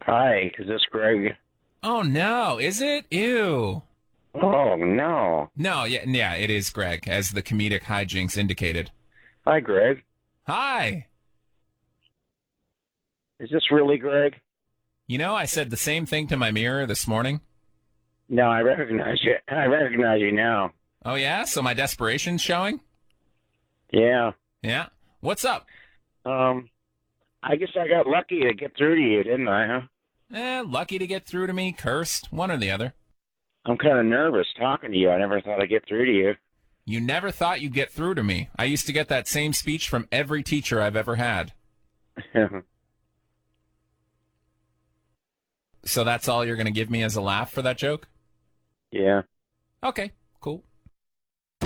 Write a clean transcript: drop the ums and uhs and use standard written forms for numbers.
Hi, is this Greg? Oh no, is it? Ew. Oh, no. No, yeah, it is Greg, as the comedic hijinks indicated. Hi, Greg. Hi. Is this really Greg? You know, I said the same thing to my mirror this morning. No, I recognize you. I recognize you now. Oh yeah, so my desperation's showing? Yeah. Yeah. What's up? Um, I guess I got lucky to get through to you, didn't I, huh? Lucky to get through to me, cursed, one or the other. I'm kind of nervous talking to you. I never thought I'd get through to you. You never thought you'd get through to me. I used to get that same speech from every teacher I've ever had. So that's all you're going to give me as a laugh for that joke? Yeah. Okay.